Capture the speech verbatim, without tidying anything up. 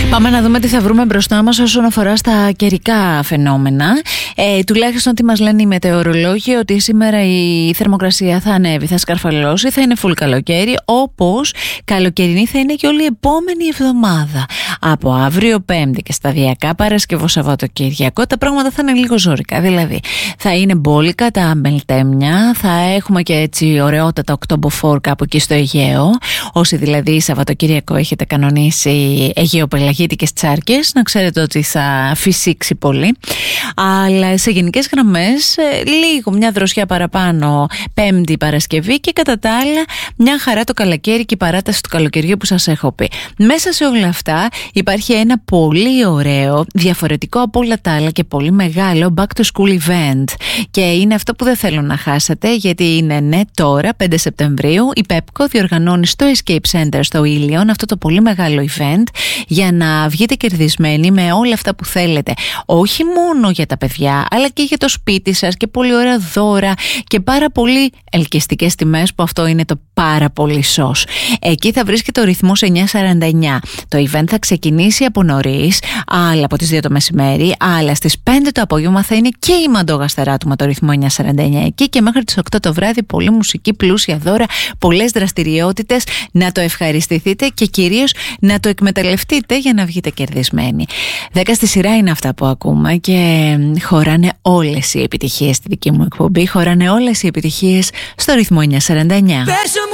Πάμε να δούμε τι θα βρούμε μπροστά μας όσον αφορά στα καιρικά φαινόμενα. Ε, τουλάχιστον τι μας λένε οι μετεωρολόγοι, ότι σήμερα η θερμοκρασία θα ανέβει, θα σκαρφαλώσει, θα είναι full καλοκαίρι, όπως καλοκαιρινή θα είναι και όλη η επόμενη εβδομάδα. Από αύριο Πέμπτη και σταδιακά Παρασκευό Σαββατοκύριακο τα πράγματα θα είναι λίγο ζώρικα. Δηλαδή θα είναι μπόλικα τα μελτέμια, θα έχουμε και έτσι ωραιότατα οκτωμποφόρ κάπου εκεί στο Αιγαίο. Όσοι δηλαδή Σαββατοκύριακο έχετε κανονίσει αιγαιοπελαγίτικες τσάρκες, να ξέρετε ότι θα φυσήξει πολύ. Αλλά σε γενικές γραμμές λίγο μια δροσιά παραπάνω Πέμπτη Παρασκευή και κατά τα άλλα μια χαρά το καλοκαίρι και η παράταση του καλοκαιριού που σας έχω πει. Μέσα σε όλα αυτά υπάρχει ένα πολύ ωραίο, διαφορετικό από όλα τα άλλα και πολύ μεγάλο back to school event, και είναι αυτό που δεν θέλω να χάσετε, γιατί είναι ναι τώρα πέντε Σεπτεμβρίου η Pepco διοργανώνει στο Escape Center στο Ήλιον αυτό το πολύ μεγάλο event για να βγείτε κερδισμένοι με όλα αυτά που θέλετε, όχι μόνο για τα παιδιά αλλά και για το σπίτι σας, και πολύ ωραία δώρα και πάρα πολύ ελκυστικές τιμές, που αυτό είναι το πάρα πολύ σως. Εκεί θα βρίσκεται ο ρυθμός εννιά σαράντα εννιά. Το event θα ξεκινήσει από νωρίς, αλλά από τις δύο το μεσημέρι, αλλά στις πέντε το απόγευμα θα είναι και η Μαντόγαστερά του με το ρυθμό εννιά σαράντα εννιά εκεί, και μέχρι τις οκτώ το βράδυ πολλή μουσική, πλούσια δώρα, πολλές δραστηριότητες. Να το ευχαριστηθείτε και κυρίως να το εκμεταλλευτείτε για να βγείτε κερδισμένοι. Δέκα στη σειρά είναι αυτά που ακούμε και χωράνε όλες οι επιτυχίες στη δική μου εκπομπή, χωράνε όλες οι επιτυχίες στο ρυθμό εννιά σαράντα εννιά.